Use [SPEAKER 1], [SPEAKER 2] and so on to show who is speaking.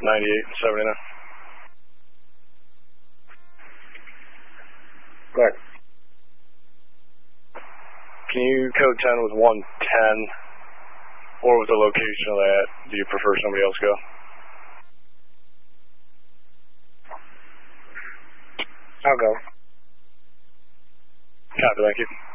[SPEAKER 1] 98 and 79.
[SPEAKER 2] Go ahead.
[SPEAKER 1] Can you code 10 with 110, or with the location of that? Do you prefer somebody else go?
[SPEAKER 2] I'll go.
[SPEAKER 1] Copy, thank you.